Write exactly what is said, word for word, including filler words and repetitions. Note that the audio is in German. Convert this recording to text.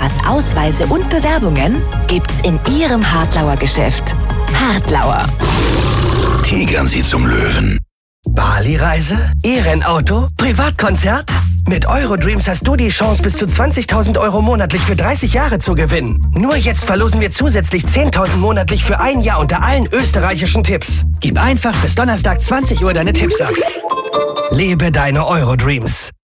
Ausweise und Bewerbungen gibt's in Ihrem Hartlauer Geschäft. Hartlauer. Tigern Sie zum Löwen. Bali-Reise? E-Rennauto? Privatkonzert? Mit Eurodreams hast du die Chance, bis zu zwanzigtausend Euro monatlich für dreißig Jahre zu gewinnen. Nur jetzt verlosen wir zusätzlich zehntausend monatlich für ein Jahr unter allen österreichischen Tipps. Gib einfach bis Donnerstag zwanzig Uhr deine Tipps ab. Lebe deine Eurodreams.